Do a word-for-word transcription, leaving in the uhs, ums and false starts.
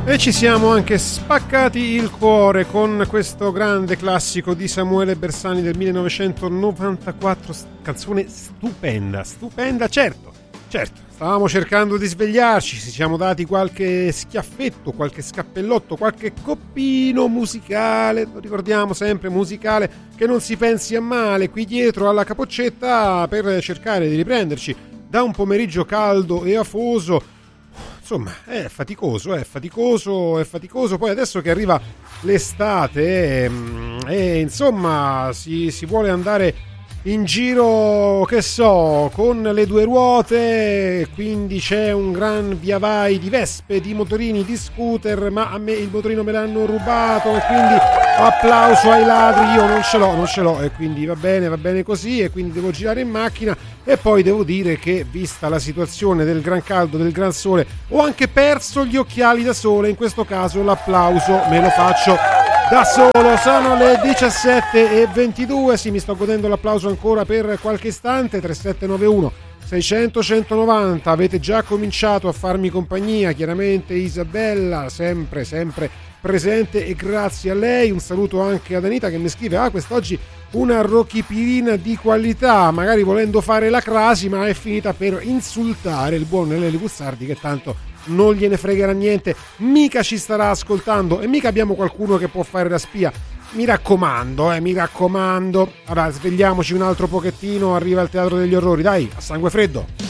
E ci siamo anche spaccati il cuore con questo grande classico di Samuele Bersani del millenovecentonovantaquattro, canzone stupenda, stupenda, certo, certo, stavamo cercando di svegliarci, ci siamo dati qualche schiaffetto, qualche scappellotto, qualche coppino musicale, lo ricordiamo sempre musicale, che non si pensi a male qui dietro alla capoccetta per cercare di riprenderci da un pomeriggio caldo e afoso. Insomma, è faticoso, è faticoso, è faticoso. Poi adesso che arriva l'estate e, e insomma si, si vuole andare in giro, che so, con le due ruote, quindi c'è un gran via vai di vespe, di motorini, di scooter, ma a me il motorino me l'hanno rubato e quindi applauso ai ladri, io non ce l'ho, non ce l'ho e quindi va bene, va bene così e quindi devo girare in macchina e poi devo dire che vista la situazione del gran caldo, del gran sole, ho anche perso gli occhiali da sole, in questo caso l'applauso me lo faccio da solo. Sono le diciassette e ventidue, sì, mi sto godendo l'applauso ancora per qualche istante. Tre sette nove uno sei zero zero uno uno nove zero, avete già cominciato a farmi compagnia, chiaramente Isabella sempre sempre presente e grazie a lei. Un saluto anche ad Anita che mi scrive: ah, quest'oggi una rocchipirina di qualità, magari volendo fare la crasi, ma è finita per insultare il buon Lele Guzzardi, che tanto non gliene fregherà niente, mica ci starà ascoltando e mica abbiamo qualcuno che può fare la spia. Mi raccomando, eh, mi raccomando. Allora, svegliamoci un altro pochettino, arriva il Teatro degli Orrori, dai, a sangue freddo.